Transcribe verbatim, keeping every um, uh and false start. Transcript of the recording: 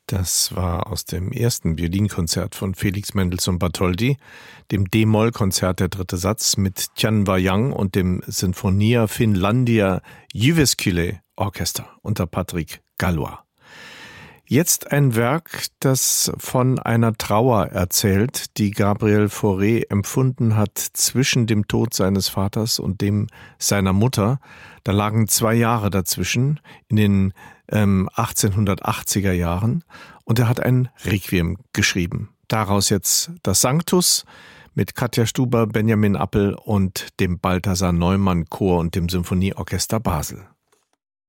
Das war aus dem ersten Violinkonzert von Felix Mendelssohn Bartholdy, dem D-Moll-Konzert der dritte Satz mit Tian Wayang und dem Sinfonia Finlandia Jyväskylä Orchester unter Patrick Gallois. Jetzt ein Werk, das von einer Trauer erzählt, die Gabriel Fauré empfunden hat zwischen dem Tod seines Vaters und dem seiner Mutter. Da lagen zwei Jahre dazwischen, in den ähm, achtzehnhundertachtziger Jahren, und er hat ein Requiem geschrieben. Daraus jetzt das Sanctus mit Katja Stuber, Benjamin Appel und dem Balthasar Neumann Chor und dem Symphonieorchester Basel.